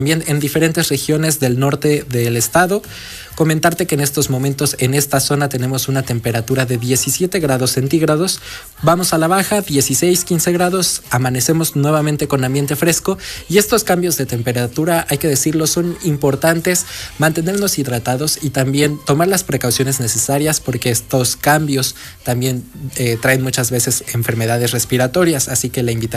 también en diferentes regiones del norte del estado. Comentarte que en estos momentos en esta zona tenemos una temperatura de 17 grados centígrados. Vamos a la baja, 16, 15 grados, amanecemos nuevamente con ambiente fresco y estos cambios de temperatura, hay que decirlo, son importantes, mantenernos hidratados y también tomar las precauciones necesarias porque estos cambios también traen muchas veces enfermedades respiratorias, así que la invitación